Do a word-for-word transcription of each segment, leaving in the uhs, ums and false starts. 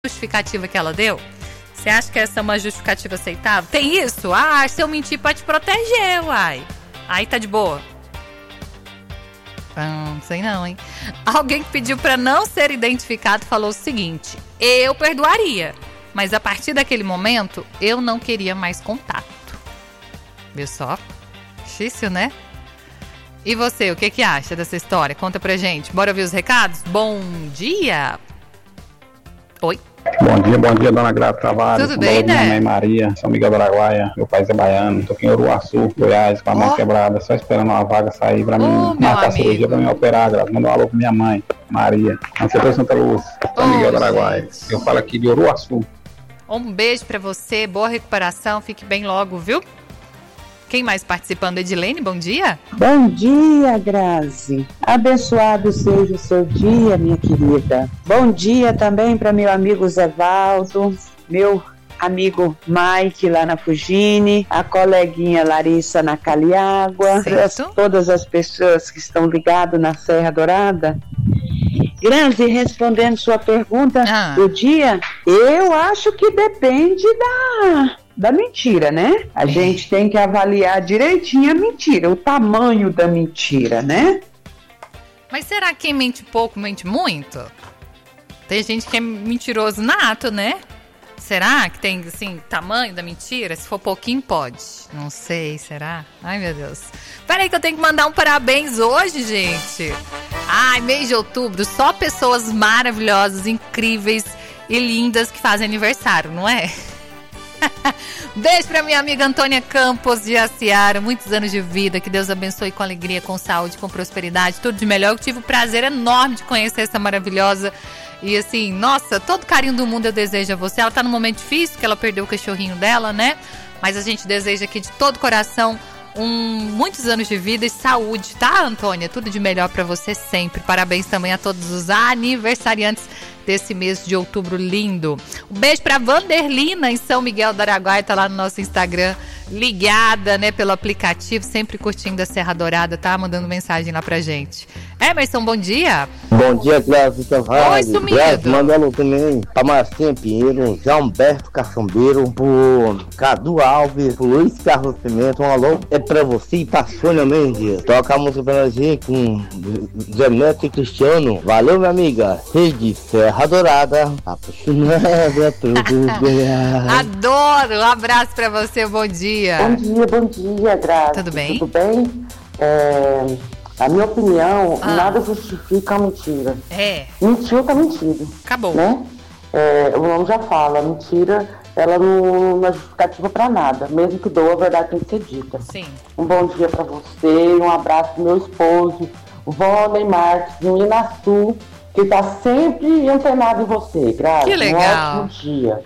justificativa que ela deu? Você acha que essa é uma justificativa aceitável? Tem isso? Ah, se eu mentir pode te proteger, uai. Aí tá de boa. Não sei não, hein? Alguém que pediu pra não ser identificado falou o seguinte: eu perdoaria, mas a partir daquele momento eu não queria mais contato. Viu só? Difícil, né? E você, o que que acha dessa história? Conta pra gente. Bora ouvir os recados? Bom dia! Oi? Bom dia, bom dia, dona Grata Tavares. Tudo bem, né? Minha mãe Maria, São Miguel do Araguaia, meu pai é baiano, tô aqui em Uruaçu, Goiás, com a mão Oh. quebrada, só esperando uma vaga sair pra mim Oh, meu marcar a amigo. cirurgia pra mim operar, Grata. Manda um alô pra minha mãe, Maria, Ansetor Santa Luz, São Oh, Miguel do Araguaia. gente. Eu falo aqui de Uruaçu. Um beijo pra você, boa recuperação, fique bem logo, viu? Quem mais participando? Edilene, bom dia. Bom dia, Grazi. Abençoado seja o seu dia, minha querida. Bom dia também para meu amigo Zé Valdo, meu amigo Mike lá na Fugine, a coleguinha Larissa na Caliágua, Certo. as- todas as pessoas que estão ligadas na Serra Dourada. Grazi, respondendo sua pergunta Ah. do dia, eu acho que depende da... da mentira, né? A gente tem que avaliar direitinho a mentira, o tamanho da mentira, né? Mas será que quem mente pouco mente muito? Tem gente que é mentiroso nato, né? Será que tem, assim, tamanho da mentira? Se for pouquinho, pode. Não sei, será? Ai, meu Deus. Peraí que eu tenho que mandar um parabéns hoje, gente. Ai, mês de outubro, só pessoas maravilhosas, incríveis e lindas que fazem aniversário, não é? Beijo pra minha amiga Antônia Campos de Aciara, muitos anos de vida, que Deus abençoe com alegria, com saúde, com prosperidade, tudo de melhor. Eu tive o prazer enorme de conhecer essa maravilhosa e assim, nossa, todo carinho do mundo eu desejo a você. Ela tá num momento difícil, que ela perdeu o cachorrinho dela, né? Mas a gente deseja aqui de todo coração um, muitos anos de vida e saúde, tá, Antônia? Tudo de melhor pra você sempre. Parabéns também a todos os aniversariantes desse mês de outubro lindo. Um beijo pra Vanderlina em São Miguel do Araguaia, tá lá no nosso Instagram, ligada, né, pelo aplicativo, sempre curtindo a Serra Dourada, tá? Mandando mensagem lá pra gente. Emerson, bom dia. Bom dia, Grazi Tavares. Oi, sumido. Grazi, manda alô também pra Marcinha Pinheiro, João Humberto Caçambeiro, pro Cadu Alves, pro Luiz Carlos Pimenta. Um alô é pra você e pra Sônia Mendes. Toca a música pra gente com Zé Neto e Cristiano. Valeu, minha amiga. Rede Serra Dourada, apaixonada pelo Goiás. Adoro. Um abraço pra você, bom dia. Bom dia, bom dia, Grazi. Tudo bem? Tudo bem? É, a minha opinião, Ah. nada justifica a mentira. É, Mentiu, tá mentindo, acabou. né? É, o nome já fala, a mentira, ela não, não é justificativa pra nada. Mesmo que doa, a verdade tem que ser dita. Sim. Um bom dia pra você, um abraço pro meu esposo, o Vônei Marques, de Minaçu, que tá sempre antenado em você, Grazi. Que legal. Um ótimo dia.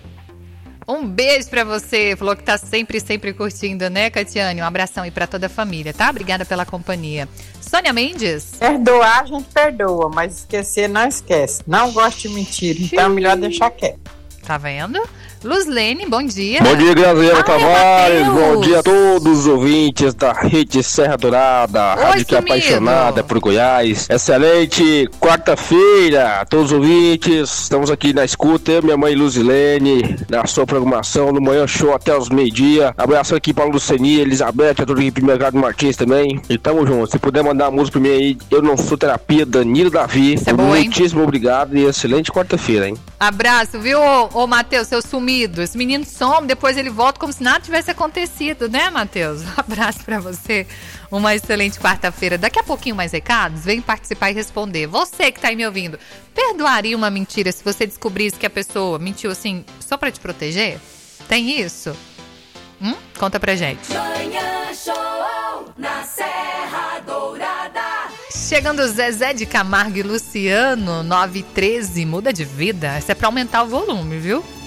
Um beijo pra você, falou que tá sempre, sempre curtindo, né, Catiane? Um abração aí pra toda a família, tá? Obrigada pela companhia. Sônia Mendes? Perdoar a gente perdoa, mas esquecer não esquece. Não gosto de mentira, então é melhor deixar quieto. Tá vendo? Luzlene, bom dia. Bom dia, Graziela Ai, Tavares. Mateus. Bom dia a todos os ouvintes da Rede Serra Dourada, a Oi, rádio que é sumido. apaixonada por Goiás. Excelente quarta-feira a todos os ouvintes. Estamos aqui na escuta, eu, minha mãe Luzilene, na sua programação, no Manhã Show até os meio-dia. Abraço aqui para Luceni, Elizabeth, a toda a equipe do Mercado Martins também. E tamo junto. Se puder mandar uma música pra mim aí, Eu Não Sou Terapia, Danilo Davi. Isso é bom, hein? Muitíssimo obrigado e excelente quarta-feira, hein? Abraço, viu, ô, ô Matheus, seu sumido. Esse menino some, depois ele volta como se nada tivesse acontecido, né, Matheus? Um abraço pra você, uma excelente quarta-feira. Daqui a pouquinho mais recados, vem participar e responder. Você que tá aí me ouvindo, perdoaria uma mentira se você descobrisse que a pessoa mentiu assim só pra te proteger? Tem isso? Hum? Conta pra gente. Manhã Show na Serra Dourada. Chegando Zezé de Camargo e Luciano, nove e treze, muda de vida. Isso é pra aumentar o volume, viu?